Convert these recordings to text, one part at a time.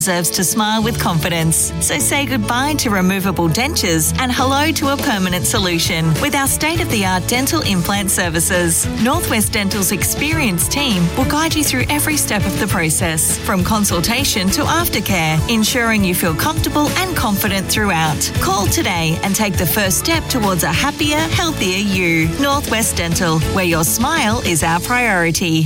deserves to smile with confidence. So say goodbye to removable dentures and hello to a permanent solution with our state-of-the-art dental implant services. Northwest Dental's experienced team will guide you through every step of the process, from consultation to aftercare, ensuring you feel comfortable and confident throughout. Call today and take the first step towards a happier, healthier you. Northwest Dental, where your smile is our priority.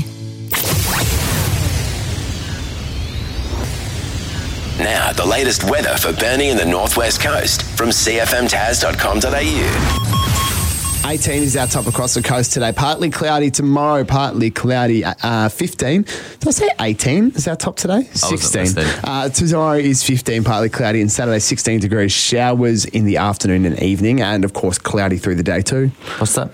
Now, the latest weather for Burnie and the Northwest Coast from cfmtaz.com.au. 18 is our top across the coast today. Partly cloudy tomorrow, partly cloudy 15. Did I say 18 is our top today? 16. Tomorrow is 15, partly cloudy, and Saturday 16 degrees. Showers in the afternoon and evening, and of course cloudy through the day too. What's that?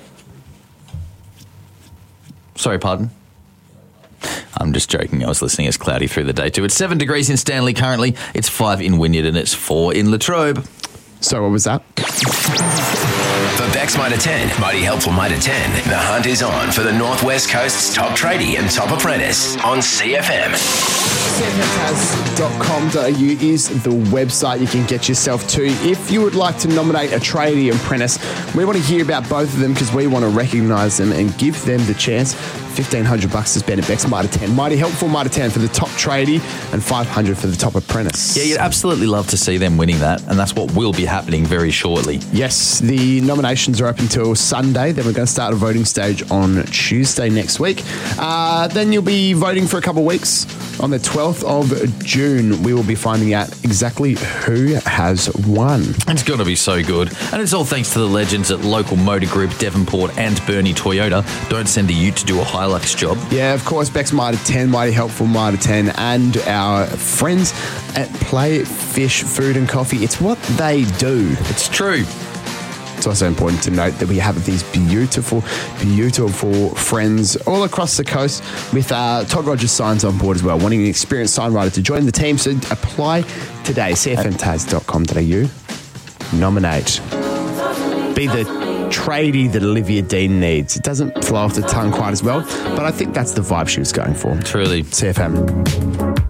Sorry, pardon? I'm just joking. I was listening. It's cloudy through the day too. It's 7 degrees in Stanley currently. It's 5 in Wynyard and it's 4 in Latrobe. So what was that? For Bex Mitre 10, Mighty Helpful Mitre 10, the hunt is on for the Northwest Coast's top tradie and top apprentice on CFM. cfmtaz.com.au is the website you can get yourself to. If you would like to nominate a tradie apprentice, we want to hear about both of them because we want to recognise them and give them the chance. $1,500 to spend at Bex Mitre 10. Mighty Helpful Mitre 10 for the top tradie and $500 for the top apprentice. Yeah, you'd absolutely love to see them winning that, and that's what will be happening very shortly. Yes, the nominations are up until Sunday. Then we're going to start a voting stage on Tuesday next week. Then you'll be voting for a couple of weeks. On the 12th of June, we will be finding out exactly who has won. It's going to be so good. And it's all thanks to the legends at local motor group Devonport and Burnie Toyota. Don't send a ute to do a Hilux job. Yeah, of course, Bex Mitre 10, Mighty Helpful Mitre 10, and our friends at Play Fish Food and Coffee. It's what they do. It's true. It's also important to note that we have these beautiful, beautiful friends all across the coast with Todd Rogers signs on board as well, wanting an experienced sign writer to join the team. So apply today, cfmtaz.com.au. Nominate. Be the tradie that Olivia Dean needs. It doesn't flow off the tongue quite as well, but I think that's the vibe she was going for. Truly. CFM.